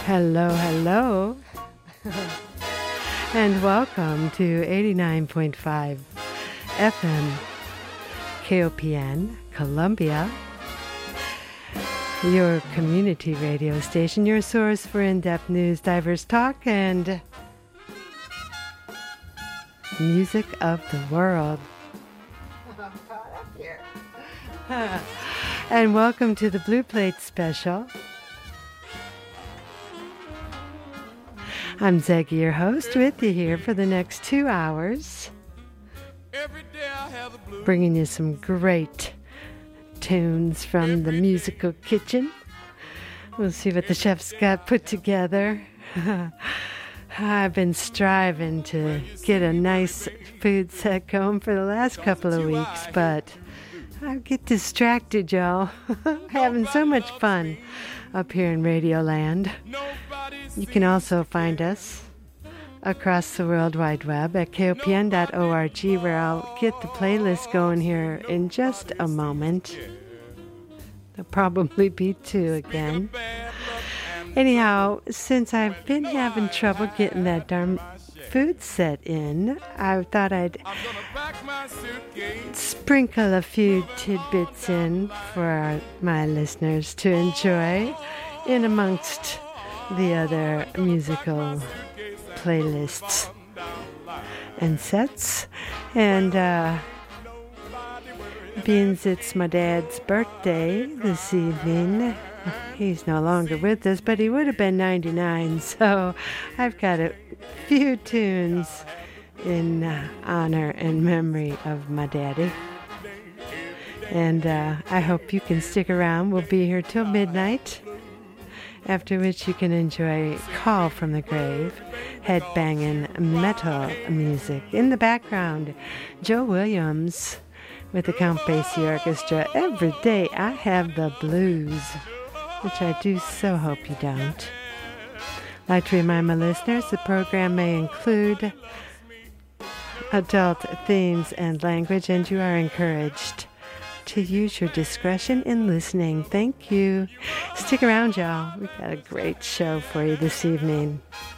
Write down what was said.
Hello, hello, and welcome to 89.5 FM KOPN, Columbia, your community radio station, your source for in-depth news, diverse talk, and music of the world. And welcome to the Blue Plate Special. I'm Zeggy, your host, with you here for the next 2 hours, bringing you some great tunes from the musical kitchen. We'll see what the chefs got put together. I've been striving to get a nice food set going for the last couple of weeks, but I get distracted, y'all. Having so much fun up here in Radio Land. You can also find us across the World Wide Web at kopn.org, where I'll get the playlist going here in just a moment. There'll probably be 2 again. Anyhow, since I've been having trouble getting that darn food set in, I thought I'd sprinkle a few tidbits in for my listeners to enjoy in amongst the other musical playlists and sets. And being it's my dad's birthday this evening, he's no longer with us, but he would have been 99, so I've got a few tunes in honor and memory of my daddy. And I hope you can stick around. We'll be here till midnight, after which you can enjoy Call from the Grave, head-banging metal music. In the background, Joe Williams with the Count Basie Orchestra. Every day I have the blues, which I do so hope you don't. I'd like to remind my listeners the program may include adult themes and language, and you are encouraged to use your discretion in listening. Thank you. Stick around, y'all. We've got a great show for you this evening.